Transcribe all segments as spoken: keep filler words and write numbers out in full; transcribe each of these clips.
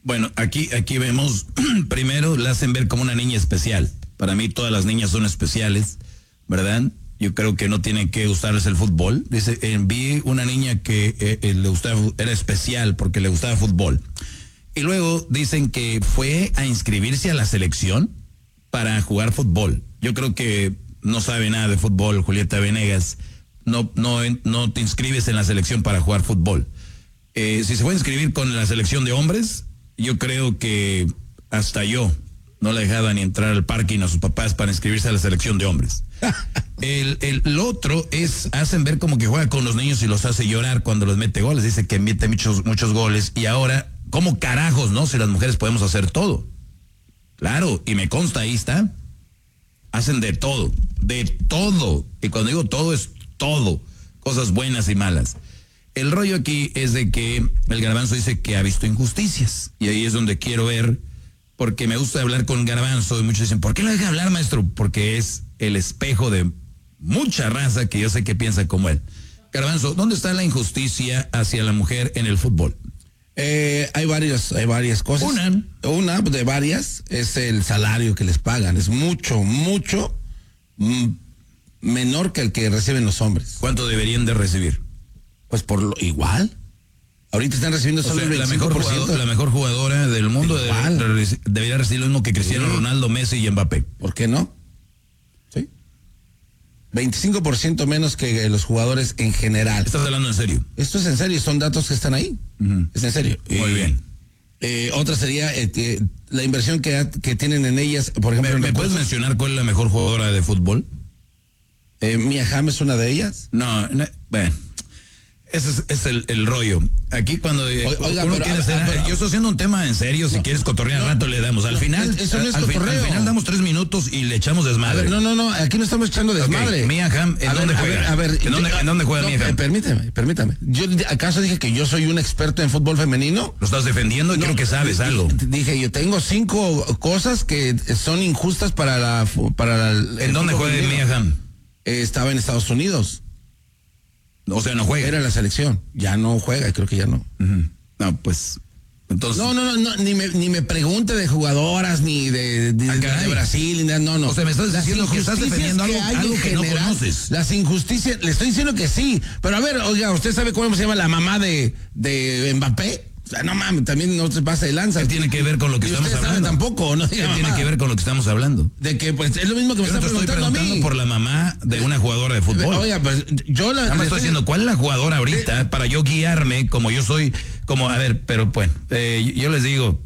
Bueno, aquí, aquí vemos, primero la hacen ver como una niña especial. Para mí todas las niñas son especiales, ¿verdad? Yo creo que no tienen que gustarles el fútbol. Dice, eh, vi una niña que eh, eh, le gustaba, era especial porque le gustaba fútbol. Y luego dicen que fue a inscribirse a la selección para jugar fútbol. Yo creo que no sabe nada de fútbol, Julieta Venegas. No, no, no te inscribes en la selección para jugar fútbol. Eh, si se fue a inscribir con la selección de hombres, yo creo que hasta yo no le dejaba ni entrar al parking a sus papás para inscribirse a la selección de hombres. El, el, el otro es, hacen ver como que juega con los niños y los hace llorar cuando los mete goles. Dice que mete muchos, muchos goles. Y ahora, ¿cómo carajos, no? Si las mujeres podemos hacer todo. Claro, y me consta, ahí está. Hacen de todo, de todo. Y cuando digo todo, es todo. Cosas buenas y malas. El rollo aquí es de que el Garbanzo dice que ha visto injusticias. Y ahí es donde quiero ver, porque me gusta hablar con Garbanzo y muchos dicen, ¿por qué lo deja hablar, maestro? Porque es el espejo de mucha raza que yo sé que piensa como él. Garbanzo, ¿dónde está la injusticia hacia la mujer en el fútbol? Eh, hay varios, hay varias cosas. Una. Una de varias es el salario que les pagan. Es mucho, mucho mm, menor que el que reciben los hombres. ¿Cuánto deberían de recibir? Pues por lo igual. Ahorita están recibiendo solo o sea, el la veinticinco mejor, por ciento. jugador, la mejor jugadora del mundo debería, debería recibir lo mismo que Cristiano sí. Ronaldo, Messi y Mbappé. ¿Por qué no? Sí. veinticinco por ciento menos que los jugadores en general. ¿Estás hablando en serio? Esto es en serio, son datos que están ahí. Uh-huh. Es en serio. Muy eh, bien. Eh, otra sería eh, eh, la inversión que, que tienen en ellas, por ejemplo. ¿Me, ¿me puedes mencionar cuál es la mejor jugadora de fútbol? Eh, Mia Hamm es una de ellas. No, no bueno. Ese es, es el, el rollo. Aquí cuando oiga, uno pero, quiere hacer, pero, yo estoy haciendo un tema en serio, si no, quieres cotorrear no, rato le damos. Al no, final, eso no es al, al, al final damos tres minutos y le echamos desmadre. A ver, no, no, no, aquí no estamos echando desmadre. Okay. Mia Hamm, ¿en a dónde ver, juega? A ver, a ver, ¿En, dónde, ¿En dónde juega no, Mia Hamm? Permíteme, permítame. Yo acaso dije que yo soy un experto en fútbol femenino. ¿Lo estás defendiendo? No, creo que sabes algo. Dije, yo tengo cinco cosas que son injustas para la para la, ¿En dónde juega Mia Hamm? Eh, estaba en Estados Unidos. O sea, no juega. Era la selección. Ya no juega, creo que ya no. Uh-huh. No, pues. Entonces. No, no, no, no ni, me, ni me pregunte de jugadoras, ni de, de, de, de Brasil, ni no, no. O sea, me estás diciendo que estás defendiendo algo, que, algo que general, no conoces. Las injusticias, le estoy diciendo que sí. Pero a ver, oiga, ¿usted sabe cómo se llama la mamá de, de Mbappé? O sea, no mames, también no se pasa de lanza. ¿Qué tiene que ver con lo que estamos hablando? Tampoco, ¿no? ¿Qué tiene que ver con lo que estamos hablando? De que, pues, es lo mismo que me yo está no preguntando, estoy preguntando a mí. Por la mamá de una jugadora de fútbol. Oiga, pues, yo la... Nada más estoy diciendo, ¿cuál es la jugadora ahorita? Para yo guiarme, como yo soy, como, a ver, pero bueno, eh, yo les digo,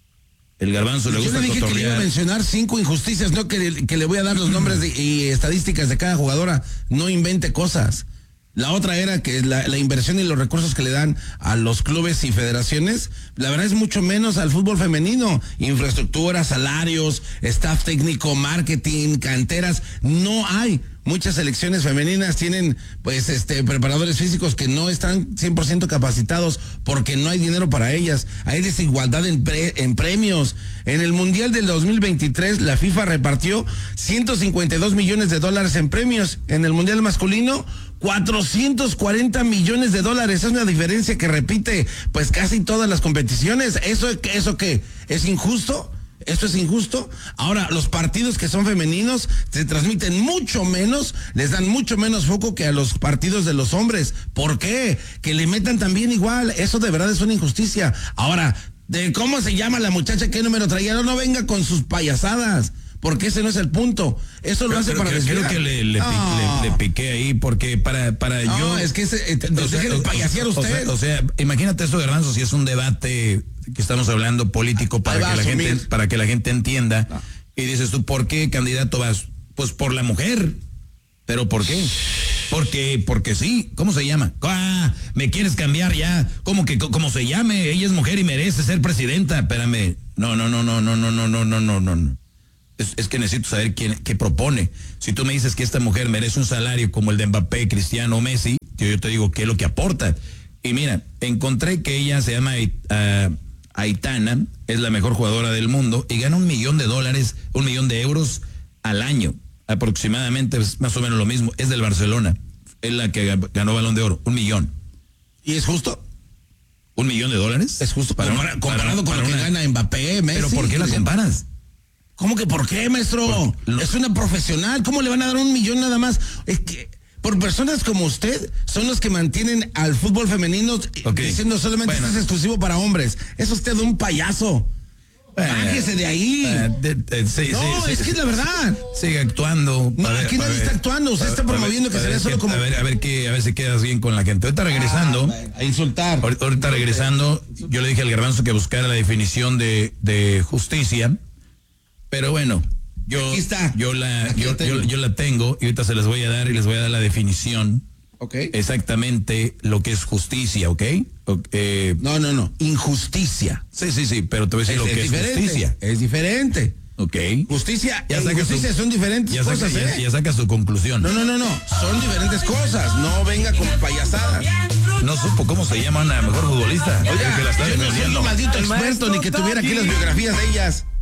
el Garbanzo le gusta cotorrear. Yo le dije cotorrear. que le iba a mencionar cinco injusticias, no que, que le voy a dar los nombres de, y estadísticas de cada jugadora. No invente cosas. La otra era que la, la inversión y los recursos que le dan a los clubes y federaciones, la verdad es mucho menos al fútbol femenino. Infraestructura, salarios, staff técnico, marketing, canteras, no hay. Muchas selecciones femeninas tienen, pues, este, preparadores físicos que no están cien por ciento capacitados porque no hay dinero para ellas. Hay desigualdad en, pre, en premios. En el Mundial del dos mil veintitrés, la FIFA repartió ciento cincuenta y dos millones de dólares en premios. En el Mundial masculino, cuatrocientos cuarenta millones de dólares. Es una diferencia que repite, pues, casi todas las competiciones. ¿Eso, eso qué? ¿Es injusto? ¿Esto es injusto? Ahora, los partidos que son femeninos se transmiten mucho menos, les dan mucho menos foco que a los partidos de los hombres. ¿Por qué? Que le metan también igual. Eso de verdad es una injusticia. Ahora, de cómo se llama la muchacha, qué número traía, no, no venga con sus payasadas. Porque ese no es el punto. Eso lo pero, hace pero para que, desviar. Creo que le, le, oh. le, le piqué ahí porque para, para no, yo... No, es que ese, eh, o sea, déjele payasear usted. O sea, o sea, imagínate esto, Garbanzo, si es un debate que estamos hablando político para que la gente para que la gente entienda. No. Y dices tú, ¿por qué candidato vas? Pues por la mujer. ¿Pero por qué? Porque, porque sí. ¿Cómo se llama? Ah, me quieres cambiar ya. ¿Cómo que cómo se llame? Ella es mujer y merece ser presidenta. Espérame. No, no, no, no, no, no, no, no, no, no, no. Es, es que necesito saber quién qué propone. Si tú me dices que esta mujer merece un salario como el de Mbappé, Cristiano o Messi, yo, yo te digo qué es lo que aporta. Y mira, encontré que ella se llama uh, Aitana, es la mejor jugadora del mundo y gana un millón de dólares, un millón de euros al año. Aproximadamente es más o menos lo mismo. Es del Barcelona. Es la que ganó Balón de Oro, un millón. ¿Y es justo? ¿Un millón de dólares? Es justo para Compara, una, comparado para, con para lo que una... gana Mbappé, Messi. ¿Pero por qué la comparas? ¿Cómo que por qué, maestro? Por... Es una profesional. ¿Cómo le van a dar un millón nada más? Es que por personas como usted son los que mantienen al fútbol femenino okay. diciendo solamente bueno. esto es exclusivo para hombres. Es usted un payaso. Bájese de ahí. Eh, de, de, sí, no, sí, es sí, que es la verdad. Sigue actuando. No, ver, aquí nadie ver, está actuando. Usted está promoviendo ver, que sería solo como. A ver, a ver qué, a ver si quedas bien con la gente. Ahorita regresando. Ah, a insultar. Ahorita, ahorita regresando, yo le dije al Garbanzo que buscara la definición de, de justicia. Pero bueno, yo, aquí está. yo la, yo, yo, yo la tengo y ahorita se las voy a dar y les voy a dar la definición. Okay. Exactamente lo que es justicia, ¿ok? Eh, no, no, no. Injusticia. Sí, sí, sí, pero te voy a decir es, lo que es, es diferente. justicia. Es diferente. Ok. Justicia ya y justicia son diferentes ya cosas, saca, ¿eh? Ya, ya sacas tu conclusión. No, no, no, no. Son diferentes cosas. No venga con payasadas. No supo cómo se llama una mejor futbolista. Oiga, que la está yo no soy un maldito experto ni que tuviera aquí las biografías de ellas.